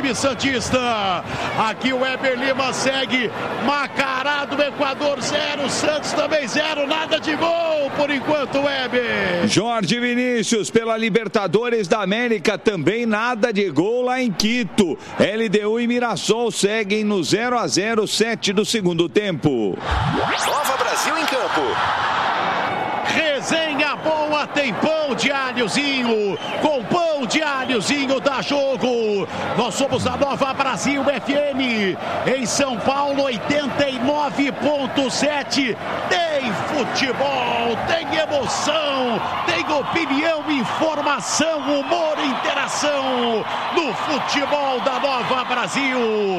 time santista. Aqui o Weber Lima segue. Macará do Equador 0, Santos também 0, nada de gol por enquanto, Weber. Jorge Vinícius pela Libertadores da América, também nada de gol lá em Quito. LDU e Mirassol seguem no 0-0, 7 do segundo tempo. Nova Brasil em campo. Resenha boa, tem pão de alhozinho. Com pão de alhozinho dá jogo. Nós somos a Nova Brasil FM. Em São Paulo, 89.7. Tem futebol, tem emoção, tem opinião, informação, humor, interação. No futebol da Nova Brasil.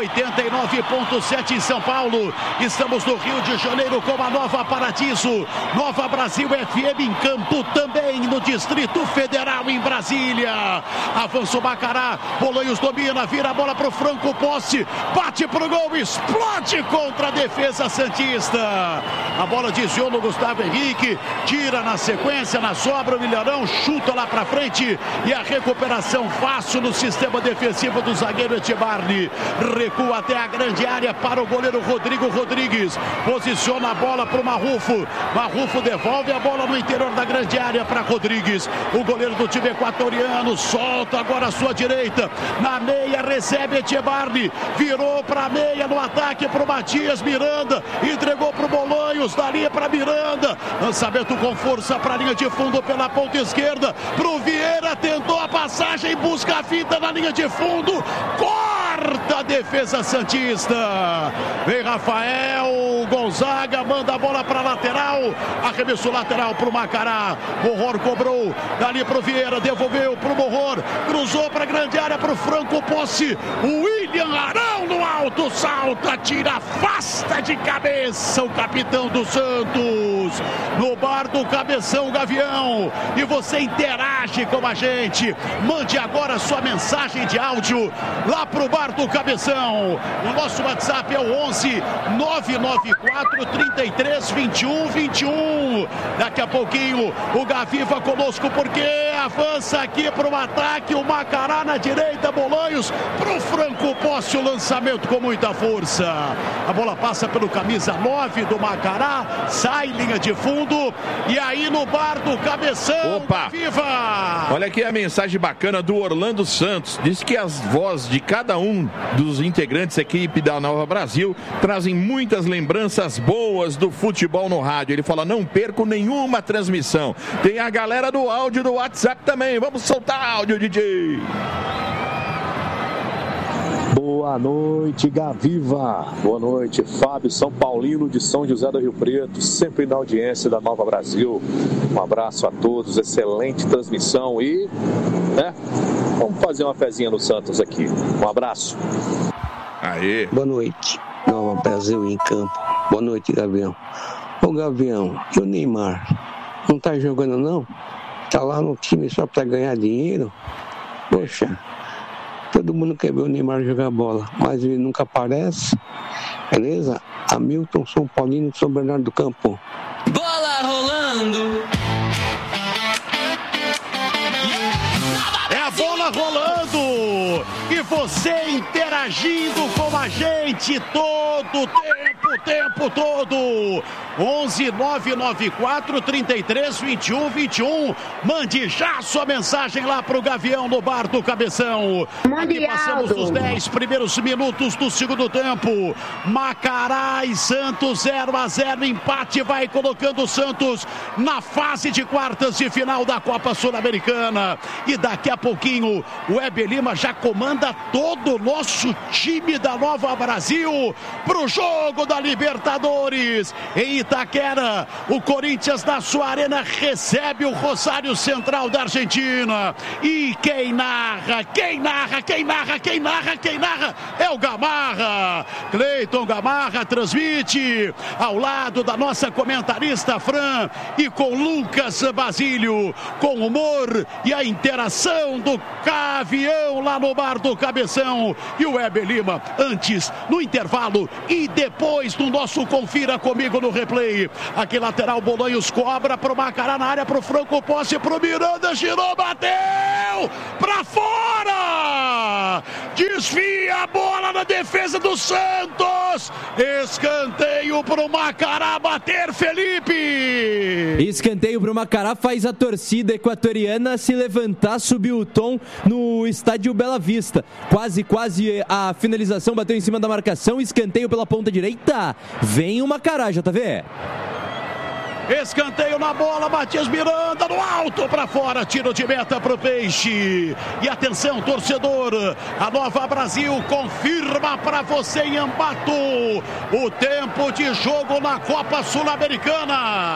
89.7 em São Paulo. Estamos no Rio de Janeiro com a Nova Paradiso. Nova Brasil FM em campo também no Distrito Federal em Brasília. Avança o Macará, Bolanhos domina, vira a bola pro Franco Posse, bate pro gol, explode contra a defesa santista. A bola desviou no Gustavo Henrique, tira na sequência, na sobra o Milharão, chuta lá pra frente e a recuperação fácil no sistema defensivo do zagueiro Etibarne. Recua até a grande área para o goleiro Rodrigo Rodrigues, posiciona a bola pro Marrufo, Marrufo devolve a bola no interior da grande área para Rodrigues. O goleiro do time equatoriano solta agora a sua direita. Na meia recebe Etibarne. Virou para a meia no ataque para o Matias Miranda. Entregou para o Bolanhos. Dali para Miranda. Lançamento com força para a linha de fundo pela ponta esquerda. Para o Vieira. Tentou a passagem. Busca a fita na linha de fundo. Corta a defesa santista. Vem Rafael Gonzaga. Manda a bola para a lateral. Arremessou lateral para o Macará. Morror cobrou. Dali para o Vieira. Devolveu para o Morror. Cruzou para a grande área para o Franco Posse. O William Arão no alto. Salta, tira, afasta de cabeça o capitão do Santos. No bar do Cabeção Gavião. E você interage com a gente. Mande agora sua mensagem de áudio lá para o bar do Cabeção. O nosso WhatsApp é o 11 994 33 21 21. Daqui a pouquinho o Gaviva conosco porque avança aqui para o ataque. O Macará na direita, Bolanhos para o Franco Posse, o lançamento com muita força. A bola passa pelo camisa 9 do Macará, sai linha de fundo e aí no bar do Cabeção. Opa! Gaviva! Olha aqui a mensagem bacana do Orlando Santos. Diz que as vozes de cada um dos integrantes da equipe da Nova Brasil trazem muitas lembranças boas do futebol no rádio. Ele fala, não perco nenhuma transmissão. Tem a galera do áudio do WhatsApp também. Vamos soltar áudio, DJ. Boa noite, Gaviva. Boa noite, Fábio São Paulino de São José do Rio Preto, sempre na audiência da Nova Brasil. Um abraço a todos, excelente transmissão e, vamos fazer uma fezinha no Santos aqui. Um abraço. Aê. Boa noite, Nova Brasil em campo. Boa noite, Gavião. Ô, Gavião, e o Neymar? Não tá jogando, não? Tá lá no time só pra ganhar dinheiro? Poxa, todo mundo quer ver o Neymar jogar bola, mas ele nunca aparece. Beleza? Hamilton, São Paulino, São Bernardo do Campo. Bola rolando. É a bola rolando. E você interagindo com a gente todo o tempo todo. 11 994 33 21 21. Mande já sua mensagem lá pro Gavião no bar do Cabeção. Aqui passamos os 10 primeiros minutos do segundo tempo. Macará e Santos 0-0. Empate vai colocando o Santos na fase de quartas de final da Copa Sul-Americana. E daqui a pouquinho o Weber Lima já comanda todo o nosso time da Nova Brasil pro jogo da Libertadores. Em Itaquera, o Corinthians na sua arena recebe o Rosário Central da Argentina. E quem narra é o Gamarra. Cleiton Gamarra transmite ao lado da nossa comentarista Fran e com Lucas Basílio, com humor e a interação do Gavião lá no bar do Cabeção. E o Weber Lima antes, no intervalo e depois do nosso Confira Comigo no replay. Aqui lateral, Bolanhos cobra pro Macará na área, pro Franco Posse, pro Miranda, girou, bateu pra fora! desvia a bola na defesa do Santos, escanteio para o Macará bater, Felipe. Escanteio para o Macará faz a torcida equatoriana se levantar, subir o tom no estádio Bela Vista. Quase a finalização bateu em cima da marcação, escanteio pela ponta direita, vem o Macará, JV. Escanteio na bola, Matias Miranda no alto para fora, tiro de meta para o Peixe. E atenção, torcedor, a Nova Brasil confirma para você em Ambato o tempo de jogo na Copa Sul-Americana.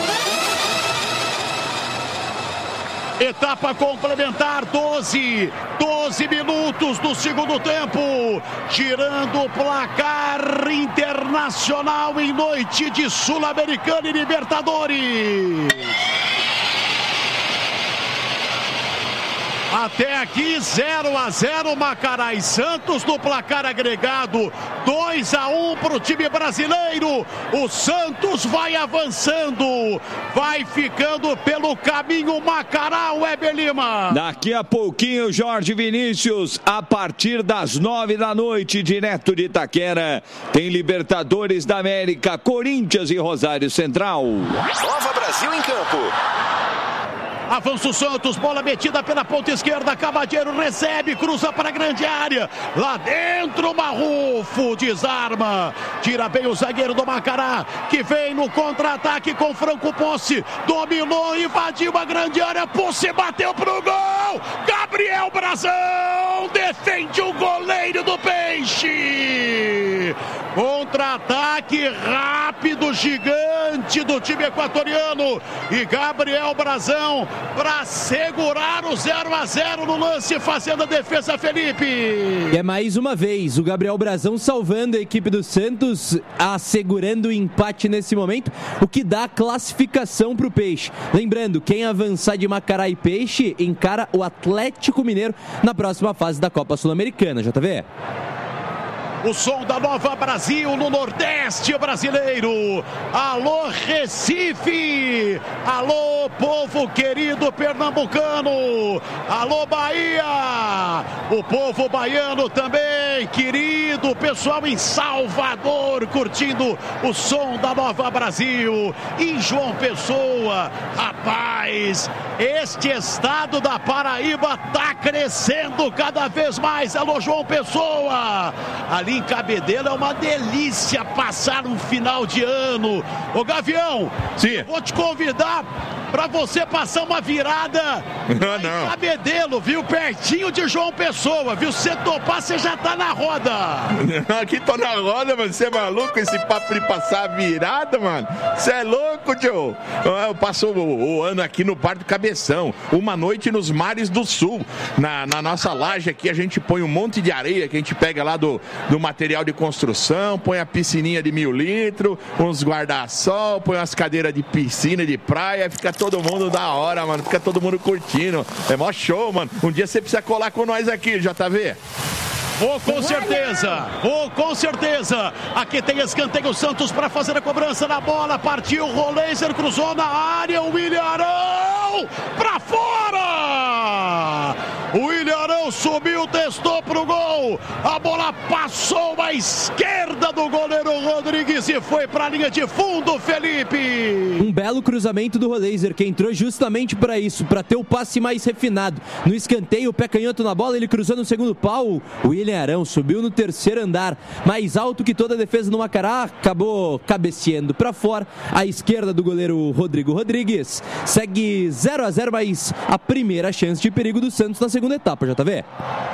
Etapa complementar, 12 minutos do segundo tempo, girando o placar internacional em noite de Sul-Americana e Libertadores. Até aqui 0-0, Macará e Santos no placar agregado 2-1 para o time brasileiro. O Santos vai avançando, vai ficando pelo caminho Macará, Weber Lima. Daqui a pouquinho, Jorge Vinícius, a partir das 9 da noite, direto de Itaquera, tem Libertadores da América, Corinthians e Rosário Central. Nova Brasil em campo. Avança o Santos, bola metida pela ponta esquerda, Cavadeiro recebe, cruza para a grande área, lá dentro Marrufo desarma, tira bem o zagueiro do Macará, que vem no contra-ataque com Franco Ponce, dominou, invadiu a grande área, Ponce bateu pro gol, Gabriel Brazão defende o goleiro do Peixe, contra-ataque rápido, gigante do time equatoriano, e Gabriel Brazão para segurar o 0-0 no lance, fazendo a defesa, Felipe. E é mais uma vez o Gabriel Brazão salvando a equipe do Santos, assegurando o empate nesse momento, o que dá classificação para o Peixe. Lembrando, quem avançar de Macará e Peixe encara o Atlético Mineiro na próxima fase da Copa Sul-Americana, JV. O som da Nova Brasil no Nordeste brasileiro. Alô, Recife. Alô, povo querido pernambucano. Alô, Bahia. O povo baiano também, querido. Pessoal em Salvador, curtindo o som da Nova Brasil. Em João Pessoa, rapaz, este estado da Paraíba tá crescendo cada vez mais. Alô, João Pessoa. Ali em Cabedelo é uma delícia passar um final de ano. Ô Gavião, sim, vou te convidar para você passar uma virada em Cabedelo, viu? Pertinho de João Pessoa, viu? Se você topar, você já tá na roda. Aqui tô na roda, mano. Você é maluco esse papo de passar a virada, mano? Você é louco, Joe? Eu passo o ano aqui no Bar do Cabeção, uma noite nos mares do sul. Na nossa laje aqui a gente põe um monte de areia que a gente pega lá do material de construção, põe a piscininha de 1000 litros, uns guarda-sol, põe umas cadeiras de piscina, de praia, fica todo mundo da hora, mano, fica todo mundo curtindo, é mó show, mano. Um dia você precisa colar com nós aqui, JV. Vou com certeza. Aqui tem escanteio, Santos para fazer a cobrança na bola, partiu, Roleiser cruzou na área, o William Arão para fora. O William Arão subiu, testou pro gol. A bola passou à esquerda do goleiro Rodrigues e foi para a linha de fundo, Felipe. Um belo cruzamento do Roleiser, que entrou justamente para isso, para ter o passe mais refinado. No escanteio, o pé canhoto na bola, ele cruzou no segundo pau. O William Arão subiu no terceiro andar, mais alto que toda a defesa do Macará, acabou cabeceando para fora. À esquerda do goleiro Rodrigo Rodrigues. Segue 0-0, mas a primeira chance de perigo do Santos na segunda etapa, JV.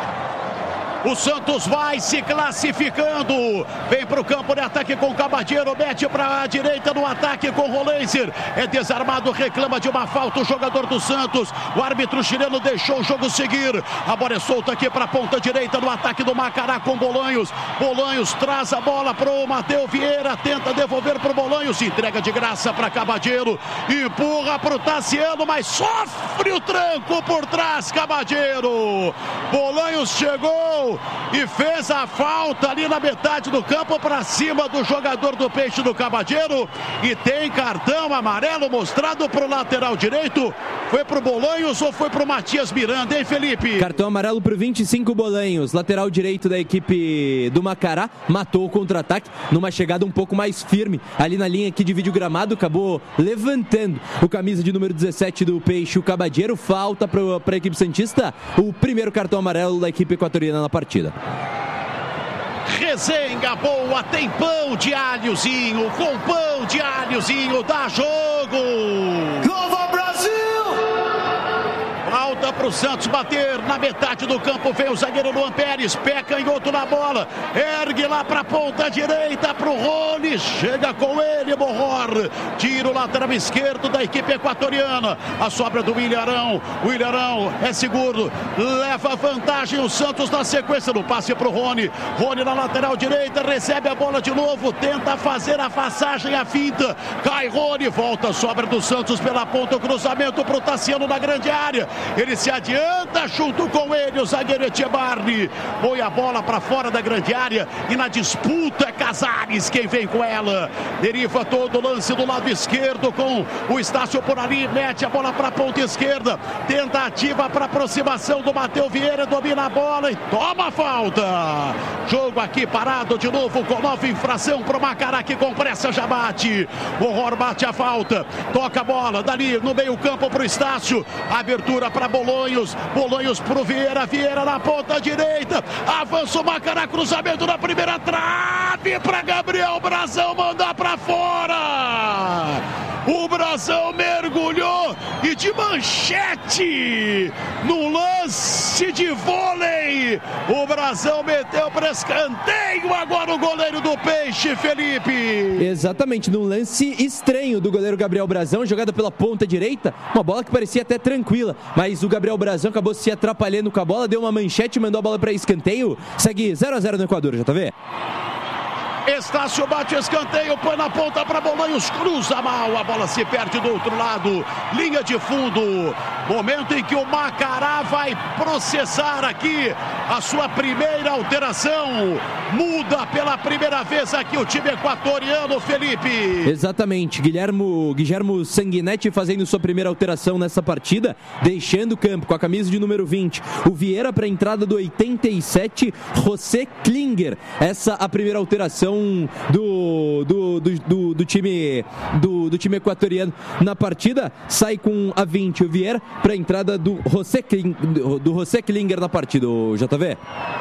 O Santos vai se classificando. Vem para o campo de ataque com o Cavadeiro. Mete para a direita no ataque com o Roleiser. É desarmado, reclama de uma falta o jogador do Santos. O árbitro chileno deixou o jogo seguir. A bola é solta aqui para a ponta direita no ataque do Macará com Bolanhos. Bolanhos traz a bola para o Mateu Vieira. Tenta devolver para o Bolanhos. Entrega de graça para Cavadeiro. Empurra para o Tassiano, mas sofre o tranco por trás, Cavadeiro. Bolanhos chegou. bateu e fez a falta ali na metade do campo para cima do jogador do Peixe do Cabadeiro. E tem cartão amarelo mostrado para o lateral direito. Foi pro Bolanhos ou foi pro Matias Miranda, hein, Felipe? Cartão amarelo pro 25 Bolanhos, lateral direito da equipe do Macará, matou o contra-ataque numa chegada um pouco mais firme, ali na linha que divide o gramado, acabou levantando o camisa de número 17 do Peixe, o Cabadeiro. Falta para a equipe santista, o primeiro cartão amarelo da equipe equatoriana na partida. Resenha boa, tem pão de alhozinho, com pão de alhozinho dá jogo. Nova Brasil! Falta pro Santos bater na metade do campo, vem o zagueiro Luan Pérez, pé canhoto na bola, ergue lá pra ponta direita pro Rony, chega com ele, Morror, tiro lateral esquerdo da equipe equatoriana, a sobra do William Arão, o William Arão é seguro, leva vantagem o Santos na sequência do passe pro Rony, Rony na lateral direita, recebe a bola de novo, tenta fazer a passagem, a finta, cai Rony, volta a sobra do Santos pela ponta, o cruzamento pro Tassiano na grande área, ele se adianta junto com ele, o zagueiro Etchebarri, põe a bola para fora da grande área e na disputa é Casares quem vem com ela, deriva todo o lance do lado esquerdo com o Estácio por ali, mete a bola para a ponta esquerda, tentativa para aproximação do Matheus Vieira, domina a bola e toma falta, jogo aqui parado de novo com nova infração para o Macará que com pressa já bate, o Horror bate a falta, toca a bola dali no meio campo para o Estácio, abertura para Bolanhos, Bolanhos pro Vieira, Vieira na ponta direita, avança o Macará, cruzamento na primeira trave para Gabriel Brazão mandar para fora. O Brazão mergulhou e de manchete no lance de vôlei. O Brazão meteu para escanteio. Agora o goleiro do Peixe, Felipe. Exatamente, num lance estranho do goleiro Gabriel Brazão, jogada pela ponta direita. Uma bola que parecia até tranquila, mas o Gabriel Brazão acabou se atrapalhando com a bola, deu uma manchete e mandou a bola para escanteio. Segue 0-0 no Equador, JV. Estácio bate o escanteio, põe na ponta para Bolanhos, cruza mal, a bola se perde do outro lado, linha de fundo, momento em que o Macará vai processar aqui a sua primeira alteração, muda pela primeira vez aqui o time equatoriano, Felipe. Exatamente, Guilhermo Sanguinetti fazendo sua primeira alteração nessa partida, deixando o campo com a camisa de número 20, o Vieira para a entrada do 87, José Klinger, essa a primeira alteração do time equatoriano na partida, sai com a 20 o Vieira para a entrada do José Klinger na partida, o JV.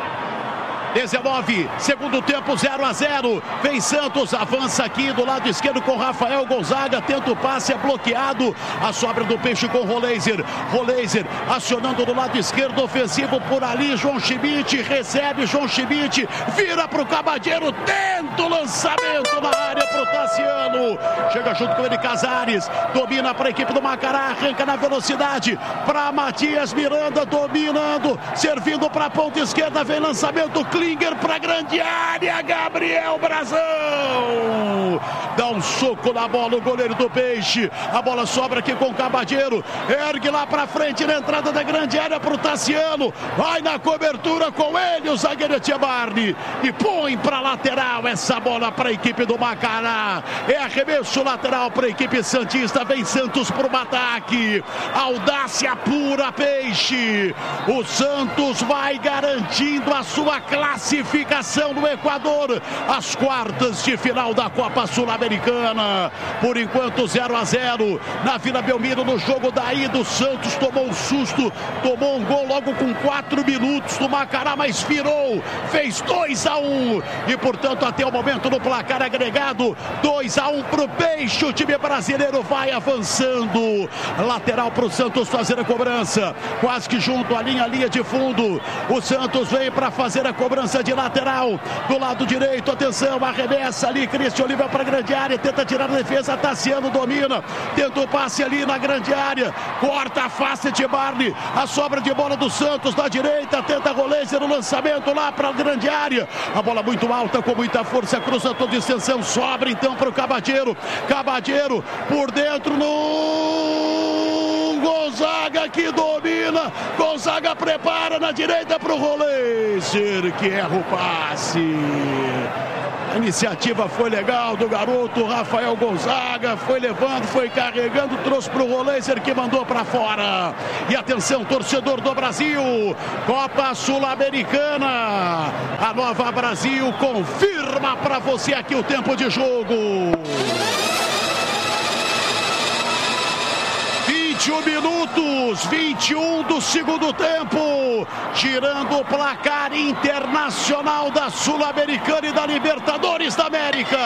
19, segundo tempo, 0-0, vem Santos, avança aqui do lado esquerdo com Rafael Gonzaga, tenta o passe, é bloqueado, a sobra do Peixe com Roleiser acionando do lado esquerdo, ofensivo por ali, João Schmidt, recebe João Schmidt, vira pro Cabadeiro, tenta o lançamento na área pro Tassiano, chega junto com ele Casares, domina para a equipe do Macará, arranca na velocidade, para Matias Miranda, dominando, servindo para a ponta esquerda, vem lançamento, Klinger para grande área, Gabriel Brazão dá um soco na bola, o goleiro do Peixe, a bola sobra aqui com o Cabadeiro, ergue lá para frente na entrada da grande área para o Tassiano, vai na cobertura com ele, o zagueiro Etchebarri, e põe para lateral essa bola para a equipe do Macará, é arremesso lateral para a equipe santista, vem Santos para o ataque, audácia pura Peixe, o Santos vai garantindo a sua classificação no Equador, as quartas de final da Copa Sul-Americana, por enquanto 0-0 na Vila Belmiro, no jogo da ida, o Santos tomou um susto, tomou um gol logo com 4 minutos do Macará, mas virou, fez 2-1 e portanto até o momento no placar agregado 2-1 pro Peixe, o time brasileiro vai avançando, lateral pro Santos fazer a cobrança, quase que junto à linha de fundo, o Santos vem para fazer a cobrança de lateral, do lado direito, atenção, arremessa ali, Cristian Oliveira para a grande área, tenta tirar a defesa, Tassiano domina, tenta o passe ali na grande área, corta a face de Barney, a sobra de bola do Santos na direita, tenta Roleiser no lançamento lá para a grande área, a bola muito alta, com muita força, cruza toda a extensão, sobra então para o Cabadeiro por dentro no com Gonzaga que domina. Gonzaga prepara na direita para o Roleiser, que erra o passe. A iniciativa foi legal do garoto Rafael Gonzaga, foi levando, foi carregando, trouxe para o Roleiser que mandou para fora. E atenção, torcedor do Brasil, Copa Sul-Americana, a Nova Brasil confirma para você aqui o tempo de jogo. 21 minutos, 21 do segundo tempo, tirando o placar internacional da Sul-Americana e da Libertadores da América.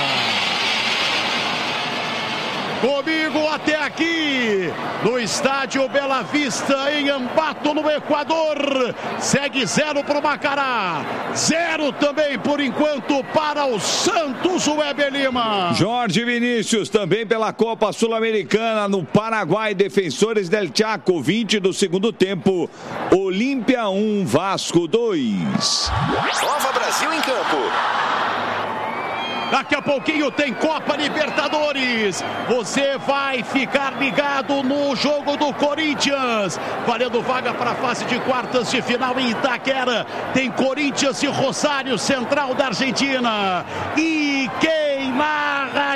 Comigo até aqui, no estádio Bela Vista, em Ambato, no Equador. Segue 0 para o Macará, 0 também, por enquanto, para o Santos, o Weber Lima. Jorge Vinícius, também pela Copa Sul-Americana, no Paraguai, Defensores del Chaco, 20 do segundo tempo. Olímpia 1, Vasco 2. Nova Brasil em campo. Daqui a pouquinho tem Copa Libertadores. Você vai ficar ligado no jogo do Corinthians, valendo vaga para a fase de quartas de final em Itaquera. Tem Corinthians e Rosário Central da Argentina. E quem narra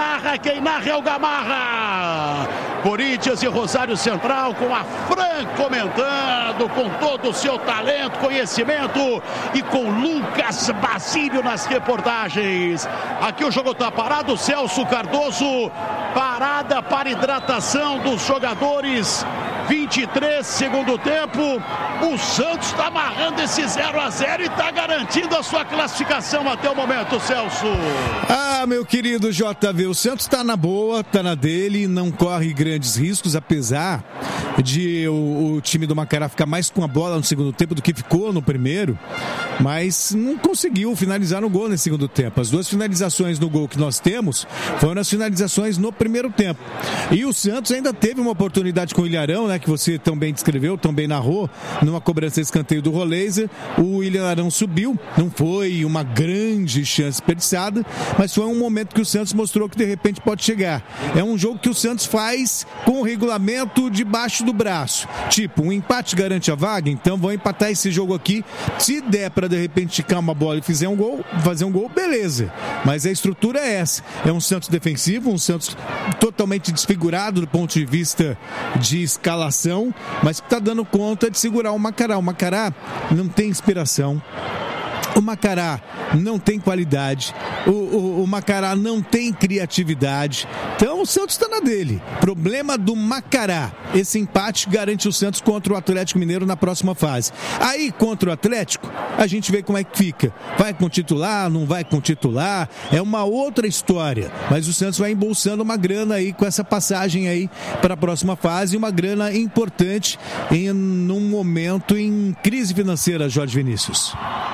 é o Gamarra. Corinthians e Rosário Central, com a Fran comentando, com todo o seu talento, conhecimento, e com Lucas Basílio nas reportagens. Aqui o jogo está parado, Celso Cardoso, parada para hidratação dos jogadores, 23, segundo tempo. O Santos está amarrando esse 0-0 e está garantindo a sua classificação até o momento, Celso. Ah, meu querido JV, o Santos está na boa, está na dele, não corre grandes riscos, apesar de o time do Macará ficar mais com a bola no segundo tempo do que ficou no primeiro, mas não conseguiu finalizar no gol nesse segundo tempo. As duas finalizações no gol que nós temos foram as finalizações no primeiro tempo. E o Santos ainda teve uma oportunidade com o Ilharão, né, que você também descreveu, também narrou, numa cobrança de escanteio do Roleiser. O Ilharão subiu, não foi uma grande chance desperdiçada, mas foi um momento que o Santos mostrou que de repente pode chegar. É um jogo que o Santos faz com o regulamento debaixo do braço. Tipo, um empate garante a vaga, então vão empatar esse jogo aqui. Se der para de repente esticar uma bola e fazer um gol, beleza. Mas a estrutura é essa. É um Santos defensivo, um Santos totalmente desfigurado do ponto de vista de escalação, mas que está dando conta de segurar o Macará. O Macará não tem inspiração. O Macará não tem qualidade, o Macará não tem criatividade, então o Santos está na dele. Problema do Macará, esse empate garante o Santos contra o Atlético Mineiro na próxima fase. Aí contra o Atlético, a gente vê como é que fica, vai com titular, não vai com titular, é uma outra história, mas o Santos vai embolsando uma grana aí com essa passagem aí para a próxima fase, uma grana importante num momento em crise financeira, Jorge Vinícius.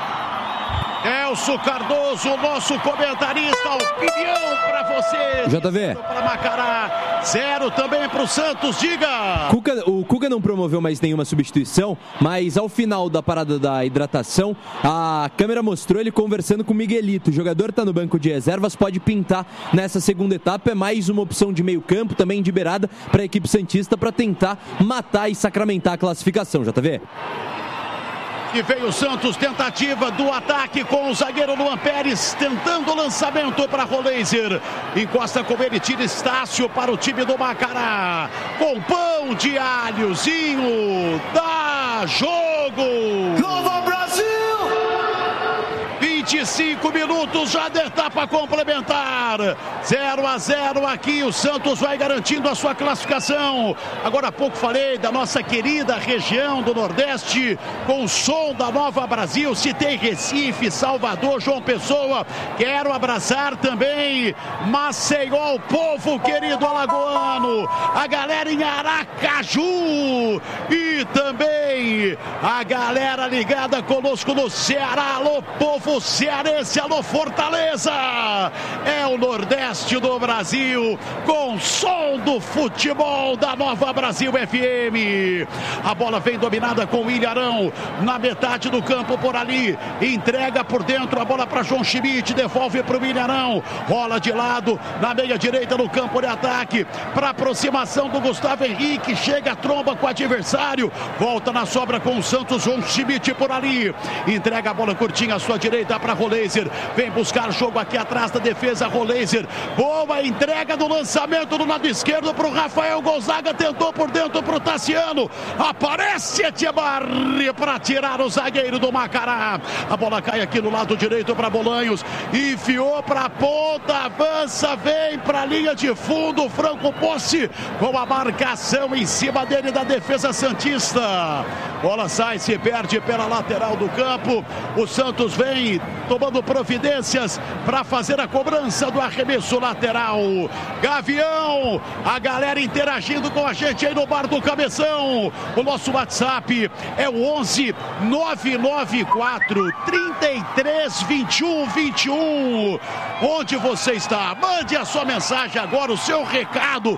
Celso Cardoso, nosso comentarista, opinião para você. JV. Para Macará, 0 também para o Santos, diga. O Cuca não promoveu mais nenhuma substituição, mas ao final da parada da hidratação, a câmera mostrou ele conversando com o Miguelito. O jogador está no banco de reservas, pode pintar nessa segunda etapa. É mais uma opção de meio campo, também de beirada para a equipe santista, para tentar matar e sacramentar a classificação, JV. E veio o Santos, tentativa do ataque com o zagueiro Luan Pérez, tentando o lançamento para Roleiser. Encosta com ele, tira Estácio para o time do Macará. Com pão de alhozinho, dá jogo! Nova Brasil! 25 minutos já da etapa complementar. 0-0 aqui, o Santos vai garantindo a sua classificação. Agora há pouco falei da nossa querida região do Nordeste, com o som da Nova Brasil. Citei Recife, Salvador, João Pessoa. Quero abraçar também Maceió, o povo querido alagoano, a galera em Aracaju e também a galera ligada conosco no Ceará. Alô, povo cearense. cearense, alô Fortaleza. É o Nordeste do Brasil, com som do futebol da Nova Brasil FM. A bola vem dominada com o Ilharão na metade do campo por ali. Entrega por dentro a bola para João Schmidt, devolve para o Ilharão. Rola de lado na meia direita no campo de ataque para aproximação do Gustavo Henrique. Chega a tromba com o adversário. Volta na sobra com o Santos, João Schmidt por ali. Entrega a bola curtinha à sua direita para Roleiser. Vem buscar jogo aqui atrás da defesa, Roleiser. Boa entrega do lançamento do lado esquerdo para o Rafael Gonzaga. Tentou por dentro para o Tassiano. Aparece Etchebarri para tirar o zagueiro do Macará. A bola cai aqui no lado direito para Bolanhos. Enfiou para a ponta, avança, vem para a linha de fundo. Franco Posse com a marcação em cima dele da defesa santista. Bola sai, se perde pela lateral do campo. O Santos vem tomando providências para fazer a cobrança do arremesso lateral. Gavião, a galera interagindo com a gente aí no bar do Cabeção. O nosso WhatsApp é o 11 994 33 21 21. Onde você está? Mande a sua mensagem agora, o seu recado,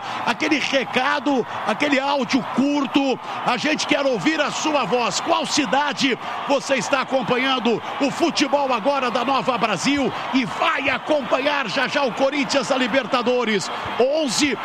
aquele áudio curto. A gente quer ouvir a sua voz. Qual cidade você está acompanhando o futebol agora da Nova Brasil e vai acompanhar já já o Corinthians da Libertadores? 11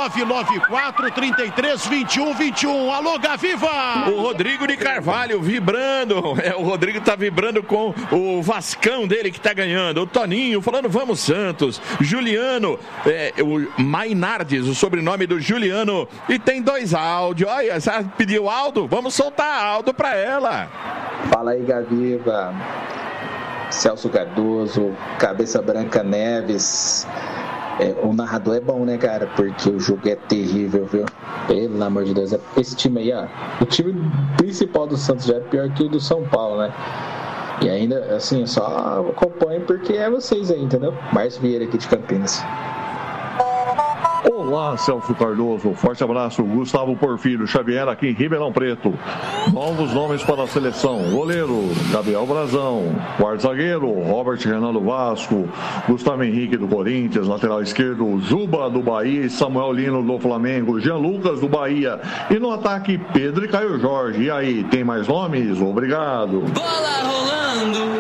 994 33 21 21. Alô, Gaviva! O Rodrigo de Carvalho vibrando. O Rodrigo tá vibrando com o Vascão dele que tá ganhando. O Toninho falando vamos Santos. Juliano, o Mainardes, o sobrenome do Juliano. E tem 2 áudios. Olha, sabe, pediu Aldo? Vamos soltar Aldo pra ela. Fala aí, Gaviva. Celso Cardoso, Cabeça Branca Neves. O narrador é bom, né, cara? Porque o jogo é terrível, viu? Pelo amor de Deus. Esse time aí, ó. O time principal do Santos já é pior que o do São Paulo, né? E ainda, assim, só acompanho porque é vocês aí, entendeu? Márcio Vieira aqui de Campinas. Olá, Celso Cardoso, forte abraço. Gustavo Porfírio Xavier aqui em Ribeirão Preto. Novos nomes para a seleção: goleiro Gabriel Brazão, quarto zagueiro Robert Renan do Vasco, Gustavo Henrique do Corinthians, lateral esquerdo Juba do Bahia e Samuel Lino do Flamengo, Jean Lucas do Bahia e no ataque Pedro e Caio Jorge. E aí, tem mais nomes? Obrigado. Bola rolando.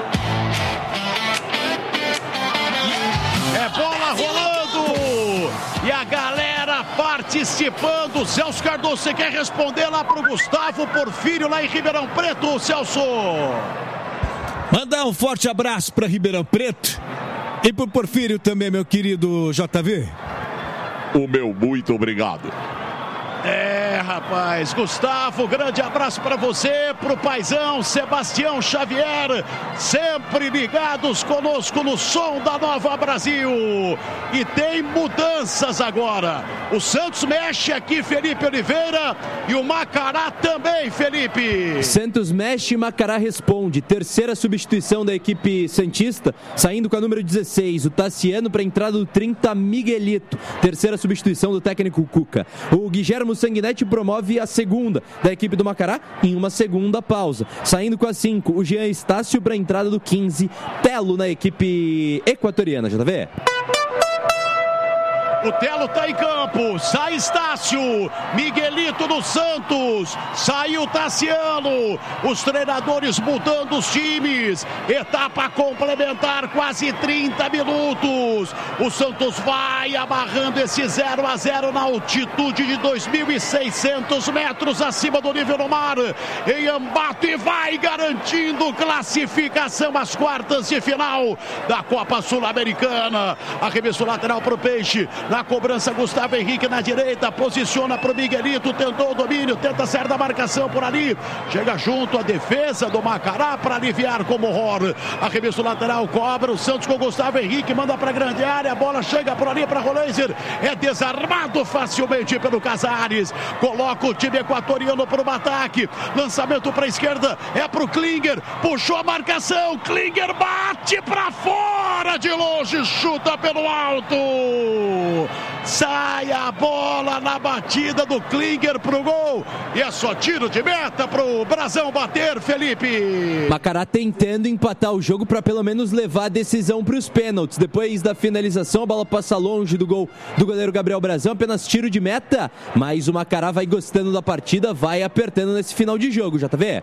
É bola rolando. E a galera participando. Celso Cardoso, você quer responder lá pro Gustavo Porfírio, lá em Ribeirão Preto, Celso? Mandar um forte abraço para Ribeirão Preto e pro Porfírio também, meu querido JV. O meu muito obrigado. Rapaz, Gustavo, grande abraço para você, pro paizão Sebastião Xavier, sempre ligados conosco no som da Nova Brasil. E tem mudanças agora. O Santos mexe aqui, Felipe Oliveira, e o Macará também, Felipe. Santos mexe e Macará responde. Terceira substituição da equipe santista, saindo com a número 16, o Tassiano, para a entrada do 30, Miguelito. Terceira substituição do técnico Cuca. O Guilherme Sanguinetti promove a segunda da equipe do Macará em uma segunda pausa. Saindo com a 5, o Jean Estácio para a entrada do 15, Telo na equipe equatoriana, JV. O Telo tá em campo, sai Estácio, Miguelito do Santos, saiu Tassiano, os treinadores mudando os times, etapa complementar, quase 30 minutos, o Santos vai amarrando esse 0-0 na altitude de 2.600 metros acima do nível do mar, em Ambato, e vai garantindo classificação às quartas de final da Copa Sul-Americana. Arremesso lateral pro Peixe, na cobrança Gustavo Henrique na direita, posiciona pro Miguelito, tentou o domínio, tenta sair da marcação por ali, chega junto à defesa do Macará para aliviar como horror. Arremesso lateral, cobra o Santos com Gustavo Henrique, manda para grande área, a bola chega por ali para Roleiser, é desarmado facilmente pelo Casares, coloca o time equatoriano para o ataque, lançamento para a esquerda, é pro Klinger, puxou a marcação, Klinger bate para fora de longe, chuta pelo alto. sai a bola na batida do Klinger pro gol, e é só tiro de meta pro Brasão bater, Felipe. Macará tentando empatar o jogo para pelo menos levar a decisão para os pênaltis. Depois da finalização, a bola passa longe do gol do goleiro Gabriel Brasão, apenas tiro de meta, mas o Macará vai gostando da partida, vai apertando nesse final de jogo, JV.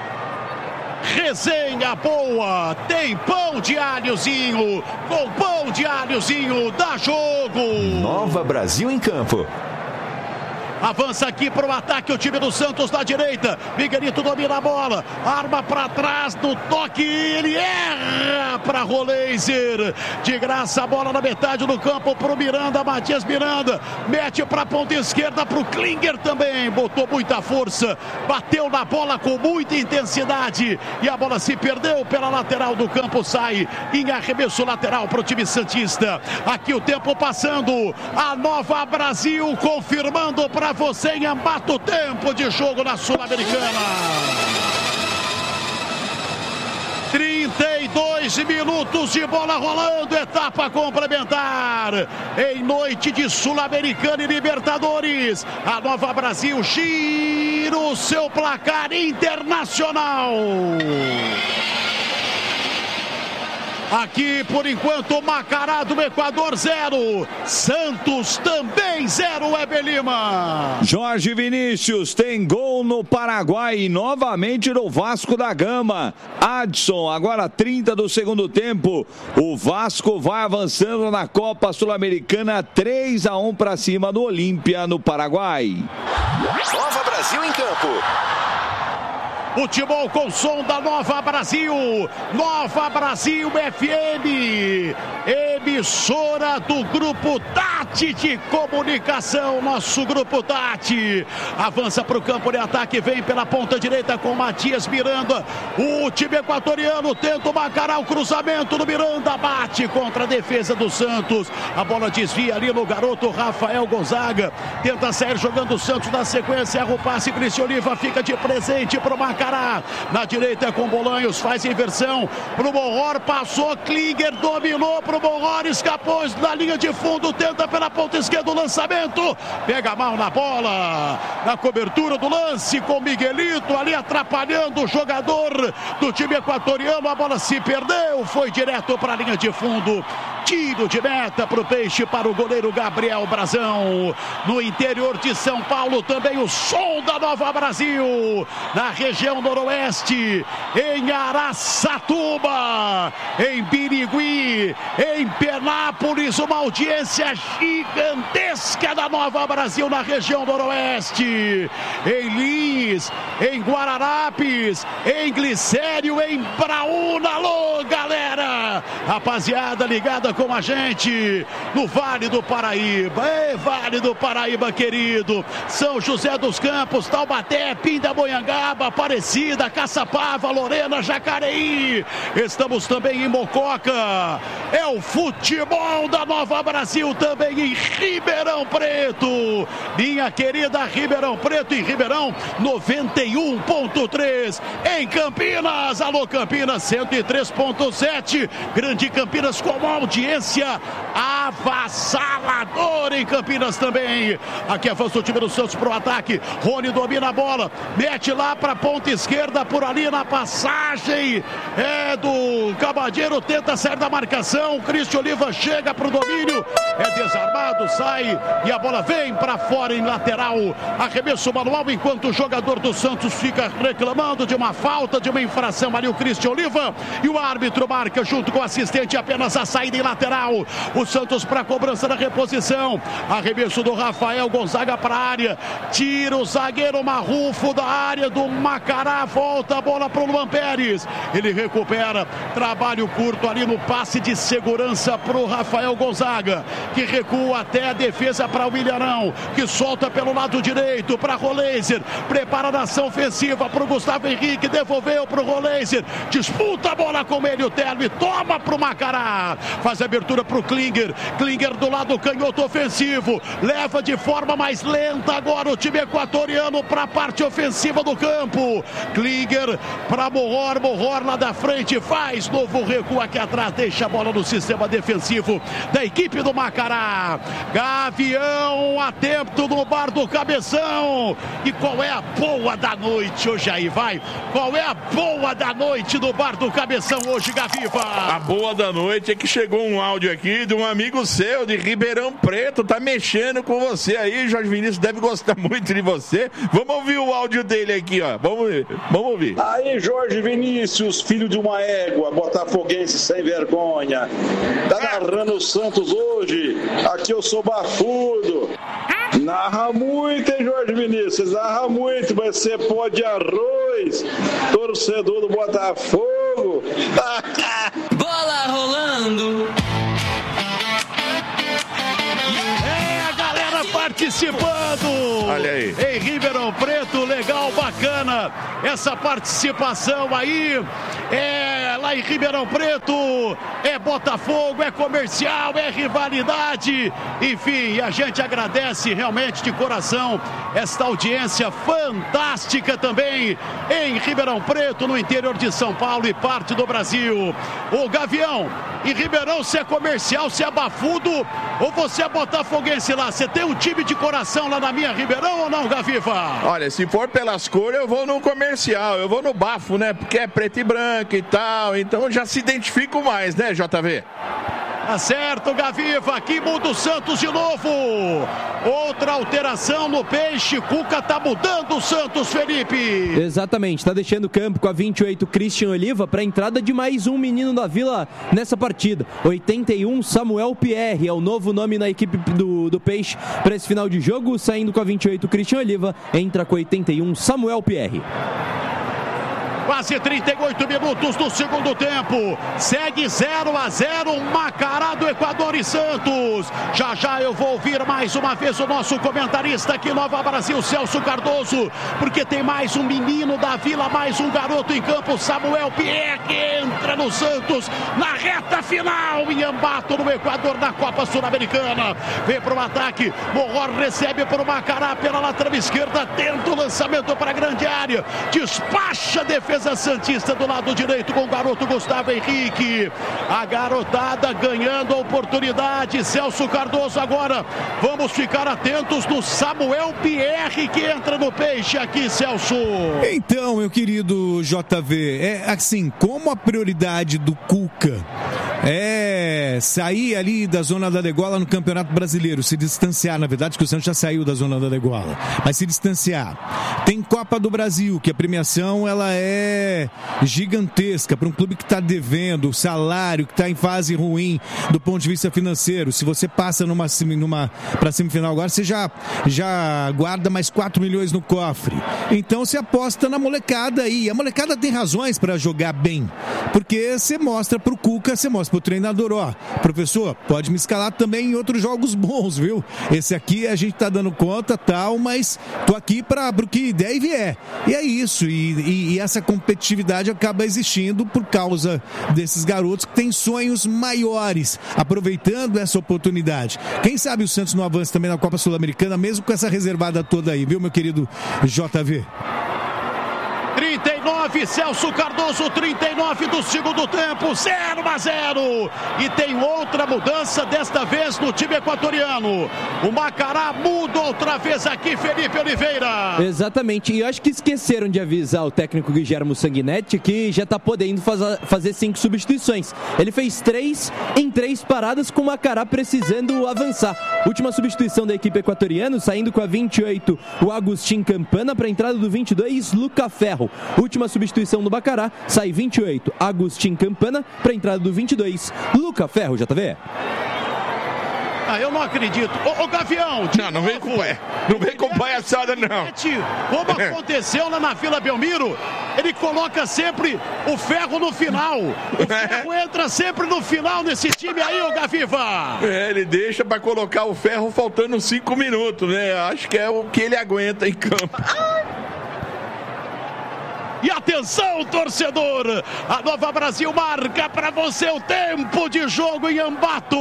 Resenha boa, tem pão de alhozinho, com pão de alhozinho dá jogo. Nova Brasil em campo. Avança aqui para o ataque o time do Santos da direita. Miguelito domina a bola, arma para trás do toque, ele erra para Roleiser. De graça a bola na metade do campo para o Miranda, Matias Miranda. Mete para a ponta esquerda para o Klinger também. Botou muita força, bateu na bola com muita intensidade e a bola se perdeu pela lateral do campo. Sai em arremesso lateral para o time santista. Aqui o tempo passando. A Nova Brasil confirmando para você em embate o tempo de jogo na Sul-Americana. 32 minutos de bola rolando, etapa complementar. Em noite de Sul-Americana e Libertadores, a Nova Brasil gira o seu placar internacional. Aqui, por enquanto, Macará do Equador 0. Santos também 0, Weber Lima. Jorge Vinícius tem gol no Paraguai e novamente no Vasco da Gama. Adson, agora 30 do segundo tempo. O Vasco vai avançando na Copa Sul-Americana 3-1 para cima do Olímpia no Paraguai. Nova Brasil em campo. Futebol com som da Nova Brasil. Nova Brasil FM. Emissora do Grupo Tati de Comunicação. Nosso Grupo Tati. Avança para o campo de ataque. Vem pela ponta direita com Matias Miranda. O time equatoriano tenta o Macará. O cruzamento do Miranda. Bate contra a defesa do Santos. A bola desvia ali no garoto Rafael Gonzaga. Tenta sair jogando o Santos na sequência. Erra o passe. Cristian Oliva fica de presente para o Macará. Na direita com Bolanhos, faz inversão pro Morror, passou, Klinger dominou pro Morror, escapou da linha de fundo, tenta pela ponta esquerda o lançamento, pega mal na bola, na cobertura do lance com Miguelito ali atrapalhando o jogador do time equatoriano, a bola se perdeu, foi direto para a linha de fundo. Tiro de meta para o Peixe, para o goleiro Gabriel Brasão. No interior de São Paulo também o som da Nova Brasil. Na região noroeste, em Araçatuba, em Birigui, em Penápolis, uma audiência gigantesca da Nova Brasil na região noroeste. Em Lins, em Guararapes, em Glicério, em Braúna. Alô, galera! Rapaziada ligada com a gente no Vale do Paraíba. Ei, Vale do Paraíba, querido. São José dos Campos, Taubaté, Pindamonhangaba, Aparecida, Caçapava, Lorena, Jacareí. Estamos também em Mococa. É o futebol da Nova Brasil também em Ribeirão Preto. Minha querida Ribeirão Preto e Ribeirão 91.3. Em Campinas, alô Campinas 103.7. Grande Campinas com uma audiência avassaladora em Campinas também. Aqui avança o time do Santos pro ataque. Rony domina a bola, mete lá pra ponta esquerda, por ali na passagem do Cabadeiro, tenta sair da marcação. Cristian Oliva chega pro domínio, é desarmado, sai e a bola vem pra fora em lateral. Arremesso manual enquanto o jogador do Santos fica reclamando de uma falta, de uma infração ali o Cristian Oliva, e o árbitro marca junto com o assistente apenas a saída em lateral. O Santos para cobrança da reposição. Arremesso do Rafael Gonzaga para a área. Tira o zagueiro Marrufo da área do Macará. Volta a bola para o Luan Pérez. Ele recupera. Trabalho curto ali no passe de segurança para o Rafael Gonzaga, que recua até a defesa para o Ilharão, que solta pelo lado direito para Roleiser. Prepara a ação ofensiva para o Gustavo Henrique. Devolveu para o Roleiser. Disputa a bola com ele o Telmo e toma para o Macará. Faz a abertura para o Klinger. Klinger do lado canhoto ofensivo, leva de forma mais lenta agora o time equatoriano para a parte ofensiva do campo. Klinger para Mohor lá da frente, faz novo recuo aqui atrás, deixa a bola no sistema defensivo da equipe do Macará. Gavião atento no bar do Cabeção. E qual é a boa da noite hoje aí, vai? Qual é a boa da noite do bar do Cabeção hoje, Gaviva? A boa da noite é que chegou um áudio aqui de um amigo seu de Ribeirão Preto, tá mexendo com você aí, Jorge Vinícius deve gostar muito de você. Vamos ouvir o áudio dele aqui, ó. Vamos ouvir. Aí, Jorge Vinícius, filho de uma égua, botafoguense sem vergonha. Tá narrando o Santos hoje. Aqui eu sou bafudo. Narra muito, hein, Jorge Vinícius? Narra muito, vai ser pó de arroz. Torcedor do Botafogo. Bola rolando. Participando. Olha aí. Em Ribeirão Preto, legal, bacana essa participação aí. Lá em Ribeirão Preto é Botafogo, é comercial, é rivalidade. Enfim, a gente agradece realmente de coração esta audiência fantástica também em Ribeirão Preto, no interior de São Paulo e parte do Brasil. O Gavião, em Ribeirão, se é comercial, se é bafudo ou você é botafoguense lá? Você tem um time de coração lá na minha Ribeirão ou não, Gaviva? Olha, se for pelas cores, eu vou no comercial, eu vou no bafo, né? Porque é preto e branco e tal, então eu já se identifico mais, né, JV? Tá certo, Gaviva, aqui muda o Santos de novo. Outra alteração no Peixe, Cuca tá mudando o Santos, Felipe. Exatamente, tá deixando o campo com a 28 Christian Oliva para a entrada de mais um menino da Vila nessa partida. 81 Samuel Pierre é o novo nome na equipe do Peixe para esse final de jogo, saindo com a 28 Christian Oliva, entra com 81 Samuel Pierre. Quase 38 minutos do segundo tempo. Segue 0-0, Macará do Equador e Santos. Já eu vou ouvir mais uma vez o nosso comentarista aqui, Nova Brasil, Celso Cardoso, porque tem mais um menino da Vila, mais um garoto em campo, Samuel Pierre, que entra no Santos na reta final em Ambato, no Equador, na Copa Sul-Americana. Vem para o ataque, Mohor recebe para o Macará pela lateral esquerda, tenta o lançamento para a grande área, despacha a defesa santista do lado direito com o garoto Gustavo Henrique. A garotada ganhando a oportunidade. Celso Cardoso agora. Vamos ficar atentos no Samuel Pierre que entra no Peixe aqui, Celso. Então, meu querido JV, é assim, como a prioridade do Cuca é sair ali da zona da degola no Campeonato Brasileiro, se distanciar, na verdade que o Santos já saiu da zona da degola, mas se distanciar. Tem Copa do Brasil, que a premiação ela é gigantesca para um clube que está devendo, o salário que está em fase ruim do ponto de vista financeiro. Se você passa para semifinal agora, você já guarda mais 4 milhões no cofre. Então você aposta na molecada aí. A molecada tem razões para jogar bem, porque você mostra pro Cuca, você mostra pro treinador, ó, professor, pode me escalar também em outros jogos bons, viu? Esse aqui a gente tá dando conta, tal, mas tô aqui pro que der e vier. E é isso, e essa competitividade acaba existindo por causa desses garotos que têm sonhos maiores, aproveitando essa oportunidade. Quem sabe o Santos não avança também na Copa Sul-Americana, mesmo com essa reservada toda aí, viu, meu querido JV? 39, Celso Cardoso, 39 do segundo tempo, 0-0. E tem outra mudança, desta vez no time equatoriano. O Macará muda outra vez aqui, Felipe Oliveira. Exatamente, e eu acho que esqueceram de avisar o técnico Guilherme Sanguinetti que já está podendo fazer 5 substituições. Ele fez 3 em 3 paradas, com o Macará precisando avançar. Última substituição da equipe equatoriana, saindo com a 28, o Agustin Campana, para a entrada do 22, Luca Ferro. Última substituição do Macará, sai 28, Agustin Campana, para a entrada do 22, Luca Ferro, JV. Eu não acredito. Ô Gavião. Não vem com palhaçada, não. Como aconteceu lá na Vila Belmiro, ele coloca sempre o Ferro no final. O Ferro entra sempre no final nesse time aí, ô Gaviva. Ele deixa pra colocar o Ferro faltando 5 minutos, né? Acho que é o que ele aguenta em campo. E atenção, torcedor, a Nova Brasil marca para você o tempo de jogo em Ambato.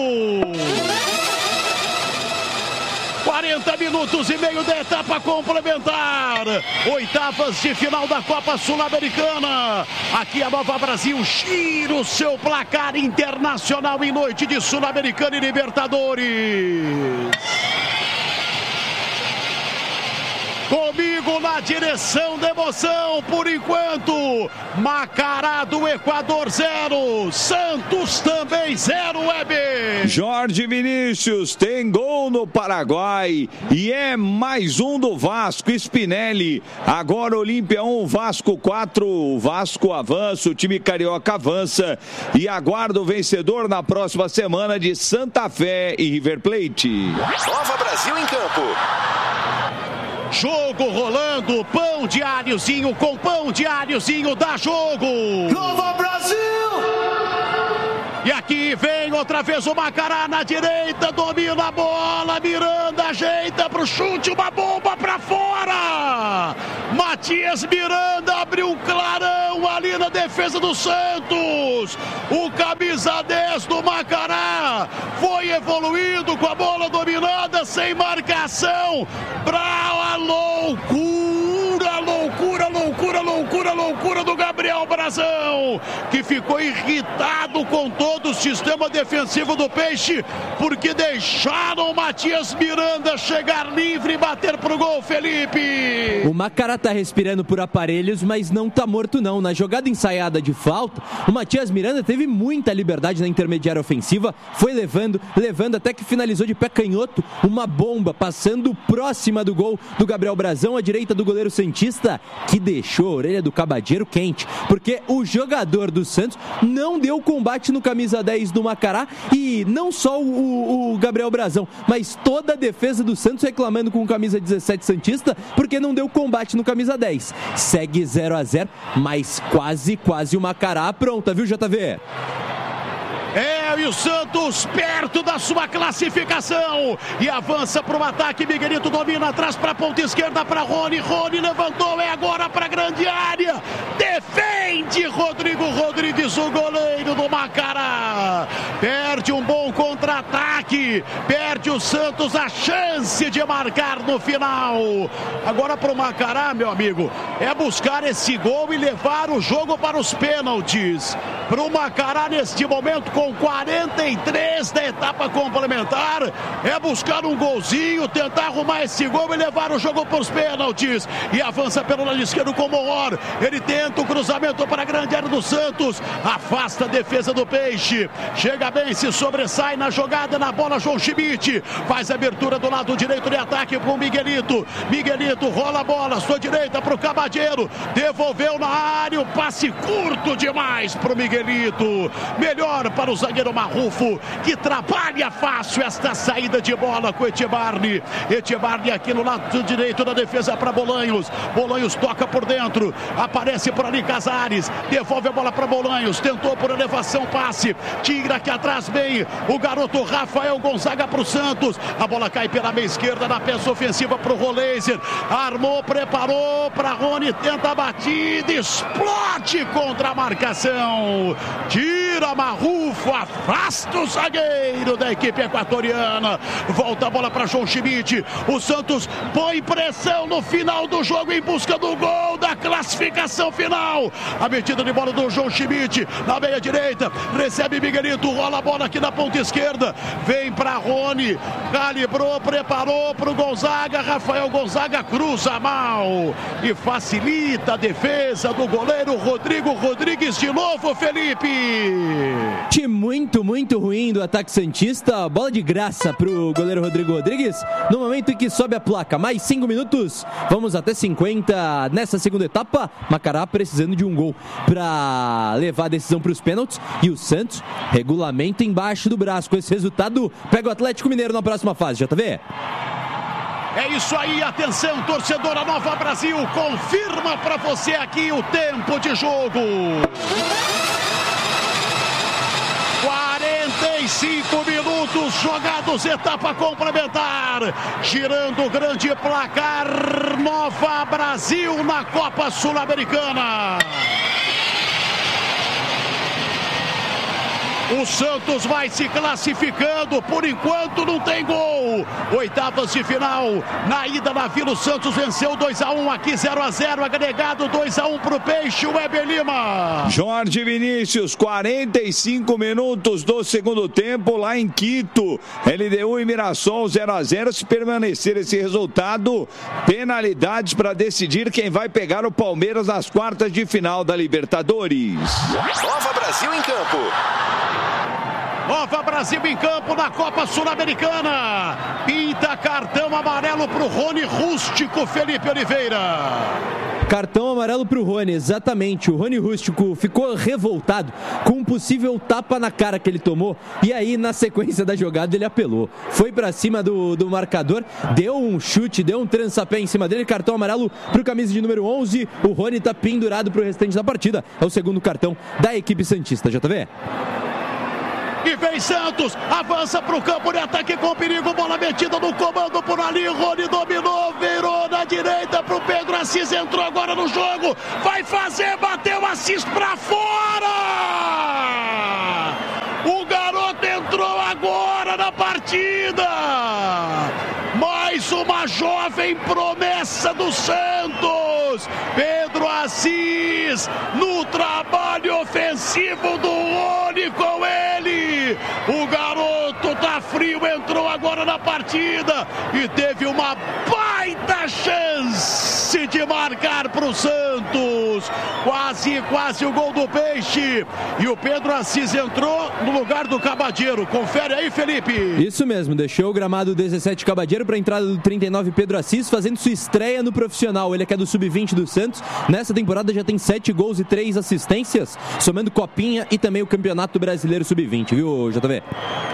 40 minutos e meio da etapa complementar. Oitavas de final da Copa Sul-Americana. Aqui a Nova Brasil gira o seu placar internacional em noite de Sul-Americana e Libertadores. Comigo na direção da emoção, por enquanto, Macará do Equador 0, Santos também 0, Weber. Jorge Vinícius tem gol no Paraguai e é mais um do Vasco, Spinelli. Agora Olímpia 1, Vasco 4, o Vasco avança, o time carioca avança e aguarda o vencedor na próxima semana de Santa Fé e River Plate. Nova Brasil em campo. Jogo rolando, pão diáriozinho com pão diáriozinho, dá jogo. Nova Brasil! E aqui vem outra vez o Macará na direita, domina a bola, Miranda ajeita pro chute, uma bomba pra fora. Matias Miranda abriu um clarão ali na defesa do Santos. O camisa 10 do Macará foi evoluindo com a bola dominada, sem marcação, pra loucura do Gabriel Brazão, que ficou irritado com todo o sistema defensivo do Peixe, porque deixaram o Matias Miranda chegar livre e bater pro gol, Felipe. O Macará tá respirando por aparelhos, mas não tá morto não. Na jogada ensaiada de falta, o Matias Miranda teve muita liberdade na intermediária ofensiva, foi levando até que finalizou de pé canhoto, uma bomba passando próxima do gol do Gabriel Brazão, à direita do goleiro santista, que deixou a orelha do Cabadeiro quente, porque o jogador do Santos não deu combate no camisa 10 do Macará, e não só o Gabriel Brazão, mas toda a defesa do Santos reclamando com o camisa 17 santista, porque não deu combate no camisa 10. Segue 0-0, mas quase o Macará pronta, viu, JV? E o Santos perto da sua classificação e avança para o ataque. Miguelito domina atrás para a ponta esquerda para Rony levantou, é agora para a grande área, defende Rodrigo Rodrigues, o goleiro do Macará, perde um bom contra-ataque, perde o Santos a chance de marcar no final. Agora para o Macará, meu amigo, é buscar esse gol e levar o jogo para os pênaltis. Para o Macará neste momento, com 43 da etapa complementar, é buscar um golzinho, tentar arrumar esse gol e levar o jogo para os pênaltis. E avança pelo lado esquerdo com o Moor. Ele tenta o cruzamento para a grande área do Santos, afasta a defesa do Peixe, chega bem, se sobressai na jogada, na bola João Schmidt, faz a abertura do lado direito de ataque com o Miguelito rola a bola, sua direita para o Cabadeiro, devolveu na área, o passe curto demais para o Miguelito, melhor para o zagueiro Marrufo, que trabalha fácil esta saída de bola com Etibarne aqui no lado direito da defesa para Bolanhos toca por dentro, aparece por ali Casares, devolve a bola para Bolanhos, tentou por elevação, passe, tira aqui atrás bem o garoto Rafael Gonzaga para o Santos, a bola cai pela meia esquerda na peça ofensiva para o Roleiser, armou, preparou para Rony, tenta a batida, explode contra a marcação, tira Marrufo, afasta o zagueiro da equipe equatoriana, volta a bola para João Schmidt, o Santos põe pressão no final do jogo em busca do gol da classificação final, a metida de bola do João Schmidt na meia direita, recebe Miguelito, rola a bola aqui na ponta esquerda, vem para Rony, calibrou, preparou para o Gonzaga, Rafael Gonzaga cruza mal e facilita a defesa do goleiro Rodrigo Rodrigues de novo, Felipe. Muito ruim do ataque santista, bola de graça pro goleiro Rodrigo Rodrigues, no momento em que sobe a placa, mais 5 minutos, vamos até 50 nessa segunda etapa, Macará precisando de um gol para levar a decisão para os pênaltis, e o Santos, regulamento embaixo do braço, com esse resultado, pega o Atlético Mineiro na próxima fase, JV. É isso aí, atenção, torcedora Nova Brasil, confirma para você aqui o tempo de jogo. 46 5 minutos jogados, etapa complementar. Girando o grande placar, Nova Brasil na Copa Sul-Americana. O Santos vai se classificando, por enquanto não tem gol. Oitavas de final, na ida na Vila, o Santos venceu 2-1, aqui 0-0, agregado 2-1 pro Peixe, o Weber Lima. Jorge Vinícius, 45 minutos do segundo tempo lá em Quito. LDU e Mirassol 0-0, se permanecer esse resultado, penalidades para decidir quem vai pegar o Palmeiras nas quartas de final da Libertadores. Nova Brasil em campo. Nova Brasil em campo na Copa Sul-Americana. Pinta cartão amarelo pro Rony Rústico, Felipe Oliveira. Cartão amarelo pro Rony, exatamente. O Rony Rústico ficou revoltado com um possível tapa na cara que ele tomou. E aí, na sequência da jogada, ele apelou. Foi pra cima do marcador, deu um chute, deu um trançapé em cima dele. Cartão amarelo pro camisa de número 11. O Rony tá pendurado pro restante da partida. É o segundo cartão da equipe santista, JV. E vem Santos, avança para o campo de ataque com perigo, bola metida no comando por ali, Rony dominou, virou na direita para o Pedro Assis, entrou agora no jogo, vai fazer, bateu Assis para fora! O garoto entrou agora na partida! Mais uma jovem promessa do Santos, Pedro Assis, no trabalho ofensivo do Rony com ele. O garoto tá frio, entrou agora na partida e teve uma baita chance de marcar pro Santos. Quase o gol do Peixe. E o Pedro Assis entrou no lugar do Cabadeiro. Confere aí, Felipe. Isso mesmo, deixou o gramado 17 Cabadeiro para a entrada do 39 Pedro Assis, fazendo sua estreia no profissional. Ele é que é do Sub-20 do Santos. Nessa temporada já tem 7 gols e 3 assistências, somando Copinha e também o Campeonato Brasileiro Sub-20, viu, JV?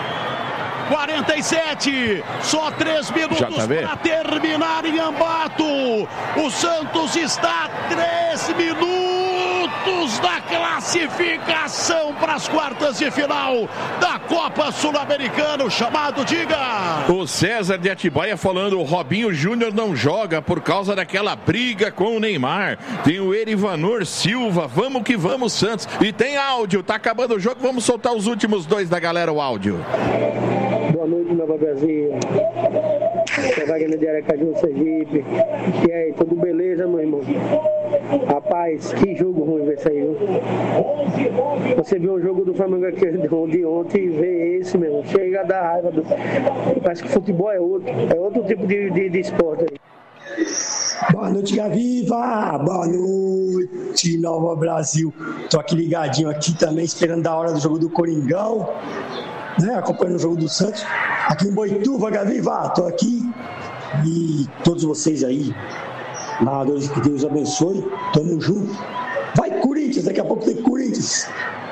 47, só 3 minutos para terminar em Ambato. O Santos está a 3 minutos da classificação para as quartas de final da Copa Sul-Americana. O chamado, diga! O César de Atibaia falando, o Robinho Júnior não joga por causa daquela briga com o Neymar. Tem o Erivanor Silva, vamos que vamos, Santos. E tem áudio, tá acabando o jogo, vamos soltar os últimos 2 da galera, o áudio. Boa noite, Nova Brasil. É Wagner de Aracaju, Sergipe. E aí, tudo beleza, meu irmão? Rapaz, que jogo ruim ver isso aí, viu? Você viu o jogo do Flamengo aqui de ontem e vê esse, meu irmão. Chega a dar raiva. Parece que futebol é outro tipo de esporte aí. Boa noite, Gaviva. Boa noite, Nova Brasil. Tô aqui ligadinho aqui também, esperando a hora do jogo do Coringão, né? Acompanhando o jogo do Santos. Aqui em Boituva, Gaviva. Tô aqui. E todos vocês aí, narradores, que Deus abençoe. Tamo junto. Vai, Corinthians. Daqui a pouco tem Corinthians.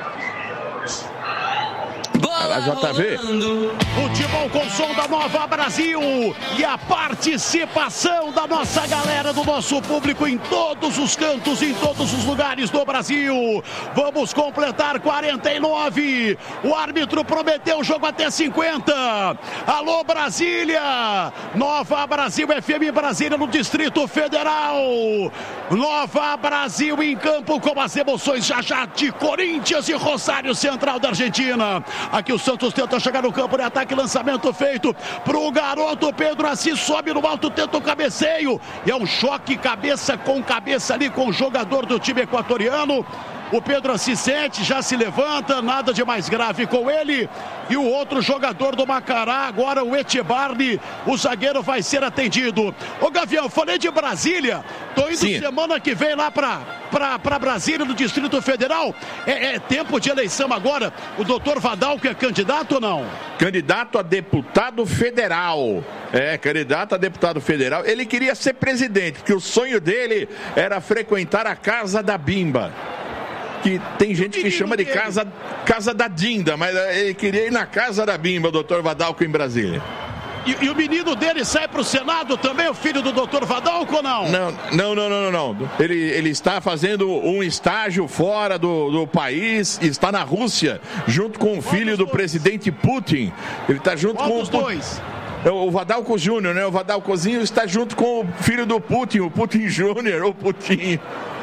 JV. Futebol com som da Nova Brasil e a participação da nossa galera, do nosso público em todos os cantos, em todos os lugares do Brasil. Vamos completar 49. O árbitro prometeu o jogo até 50. Alô, Brasília. Nova Brasil, FM Brasília no Distrito Federal. Nova Brasil em campo com as emoções já de Corinthians e Rosário Central da Argentina. Aqui o Santos tenta chegar no campo de ataque, lançamento feito pro garoto Pedro Assis, sobe no alto, tenta o cabeceio, e é um choque cabeça com cabeça ali com o jogador do time equatoriano. O Pedro Assis sente, já se levanta, nada de mais grave com ele. E o outro jogador do Macará, agora o Echebarri, o zagueiro vai ser atendido. Ô Gavião, falei de Brasília, tô indo semana que vem lá pra Brasília, no Distrito Federal. É tempo de eleição agora. O doutor Vadal, que é candidato ou não? Candidato a deputado federal. Candidato a deputado federal. Ele queria ser presidente, porque o sonho dele era frequentar a Casa da Bimba. Que tem gente que chama de casa da Dinda, mas ele queria ir na Casa da Bimba, o doutor Vadalco, em Brasília. E o menino dele sai pro Senado também, o filho do Dr. Vadalco ou não? Não. Ele está fazendo um estágio fora do país, está na Rússia, junto com o filho do presidente Putin. Ele está junto com os dois. O Vadalco Júnior, né? O Vadalcozinho está junto com o filho do Putin, o Putin Júnior, o Putin.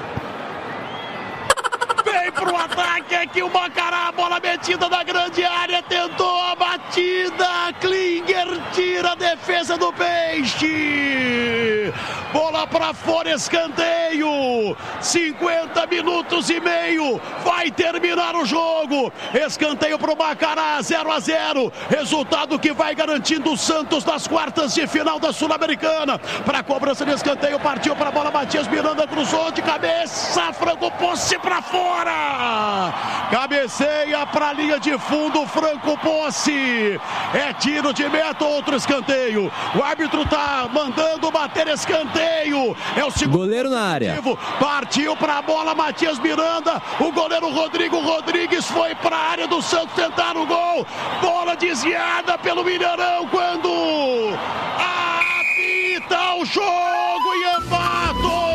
Vem pro ataque aqui o Macará, bola metida na grande área, tentou a batida, Klinger tira a defesa do Peixe. Bola pra fora, escanteio, 50 minutos e meio, vai terminar o jogo. Escanteio pro Macará, 0-0, resultado que vai garantindo o Santos nas quartas de final da Sul-Americana. Pra cobrança de escanteio, partiu pra bola, Matias Miranda cruzou de cabeça, Franco Posse pra fora. Cabeceia pra linha de fundo, Franco Posse. É tiro de meta, outro escanteio. O árbitro tá mandando bater escanteio. É o segundo. Goleiro na área. Partiu pra bola, Matias Miranda. O goleiro Rodrigo Rodrigues foi pra área do Santos tentar o gol. Bola desviada pelo Mineirão quando apita o jogo e empatou.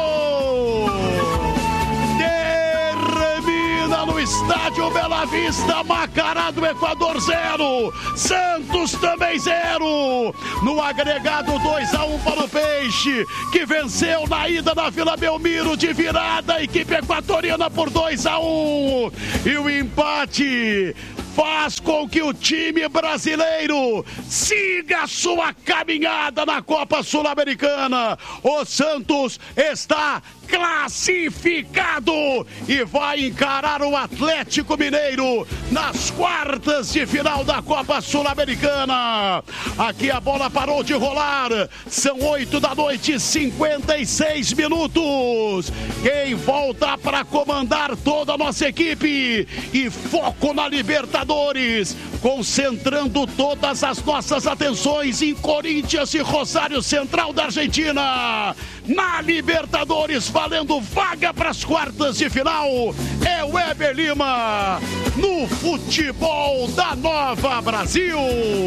No estádio Bela Vista, Macará do Equador 0, Santos também 0, no agregado 2-1 para o Peixe, que venceu na ida na Vila Belmiro de virada a equipe equatoriana por 2-1, e o empate faz com que o time brasileiro siga sua caminhada na Copa Sul-Americana. O Santos está classificado e vai encarar o Atlético Mineiro nas quartas de final da Copa Sul-Americana. Aqui a bola parou de rolar, são 8h, 56 minutos. Quem volta para comandar toda a nossa equipe e foco na Libertadores, concentrando todas as nossas atenções em Corinthians e Rosário Central da Argentina. Na Libertadores, valendo vaga para as quartas de final, é o Weber Lima, no futebol da Nova Brasil.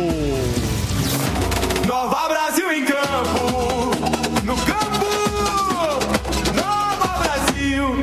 Nova Brasil em campo, no campo, Nova Brasil.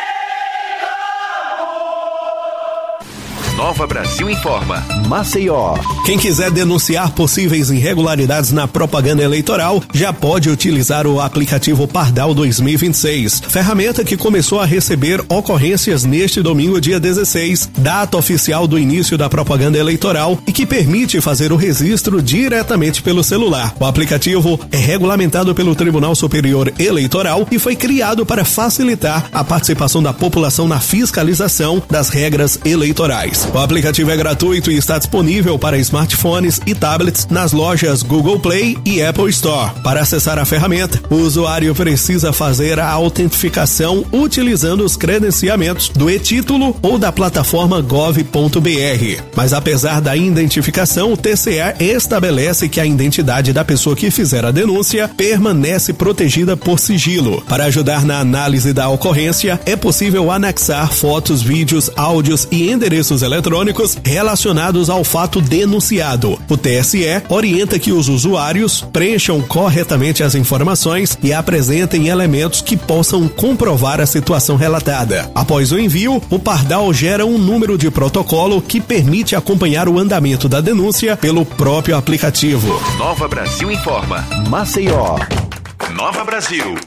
Nova Brasil informa. Maceió. Quem quiser denunciar possíveis irregularidades na propaganda eleitoral já pode utilizar o aplicativo Pardal 2026, ferramenta que começou a receber ocorrências neste domingo, dia 16, data oficial do início da propaganda eleitoral, e que permite fazer o registro diretamente pelo celular. O aplicativo é regulamentado pelo Tribunal Superior Eleitoral e foi criado para facilitar a participação da população na fiscalização das regras eleitorais. O aplicativo é gratuito e está disponível para smartphones e tablets nas lojas Google Play e Apple Store. Para acessar a ferramenta, o usuário precisa fazer a autentificação utilizando os credenciamentos do e-título ou da plataforma gov.br. Mas apesar da identificação, o TCE estabelece que a identidade da pessoa que fizer a denúncia permanece protegida por sigilo. Para ajudar na análise da ocorrência, é possível anexar fotos, vídeos, áudios e endereços eletrônicos relacionados ao fato denunciado. O TSE orienta que os usuários preencham corretamente as informações e apresentem elementos que possam comprovar a situação relatada. Após o envio, o Pardal gera um número de protocolo que permite acompanhar o andamento da denúncia pelo próprio aplicativo. Nova Brasil informa. Maceió. Nova Brasil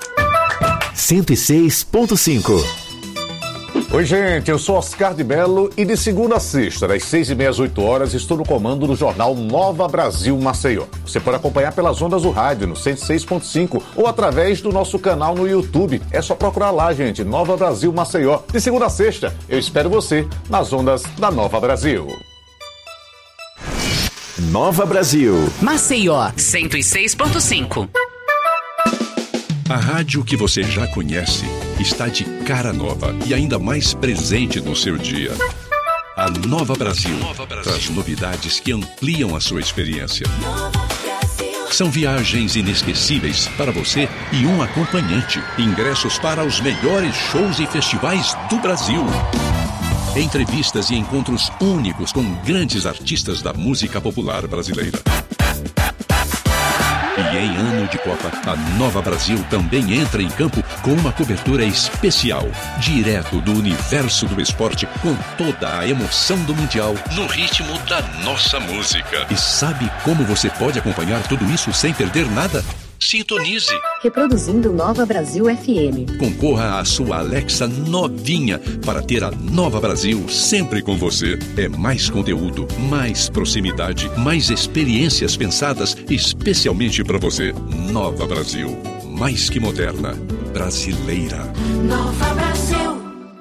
106.5. Oi, gente, eu sou Oscar de Mello e de segunda a sexta, das 6h30 às 8h, estou no comando do jornal Nova Brasil Maceió. Você pode acompanhar pelas ondas do rádio, no 106.5, ou através do nosso canal no YouTube. É só procurar lá, gente, Nova Brasil Maceió. De segunda a sexta, eu espero você nas ondas da Nova Brasil. Nova Brasil. Maceió, 106.5. A rádio que você já conhece está de cara nova e ainda mais presente no seu dia. A Nova Brasil traz novidades que ampliam a sua experiência. São viagens inesquecíveis para você e um acompanhante. Ingressos para os melhores shows e festivais do Brasil. Entrevistas e encontros únicos com grandes artistas da música popular brasileira. E em ano de Copa, a Nova Brasil também entra em campo com uma cobertura especial, direto do universo do esporte, com toda a emoção do Mundial, no ritmo da nossa música. E sabe como você pode acompanhar tudo isso sem perder nada? Sintonize. Reproduzindo Nova Brasil FM. Concorra à sua Alexa novinha para ter a Nova Brasil sempre com você. É mais conteúdo, mais proximidade, mais experiências pensadas especialmente para você. Nova Brasil. Mais que moderna. Brasileira. Nova Brasil.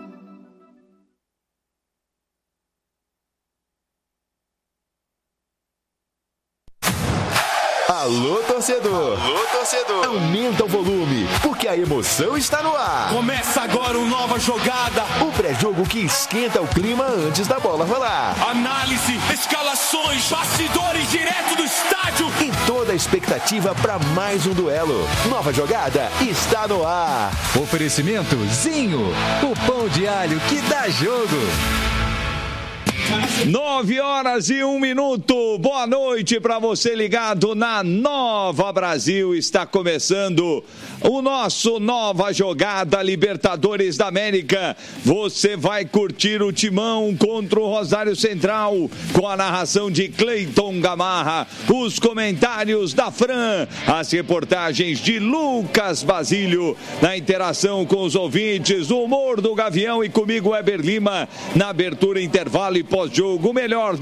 Alô, torcedor! Alô, torcedor! Aumenta o volume, porque a emoção está no ar. Começa agora uma nova jogada. O pré-jogo que esquenta o clima antes da bola rolar. Análise, escalações, bastidores direto do estádio. E toda a expectativa para mais um duelo. Nova jogada está no ar. Oferecimento Zinho, o pão de alho que dá jogo. 9h01. Boa noite para você ligado na Nova Brasil. Está começando o nosso Nova Jogada Libertadores da América. Você vai curtir o Timão contra o Rosário Central com a narração de Cleiton Gamarra, os comentários da Fran, as reportagens de Lucas Basílio, na interação com os ouvintes, o humor do Gavião e comigo, Weber Lima, na abertura, intervalo e pós-jogo, o melhor do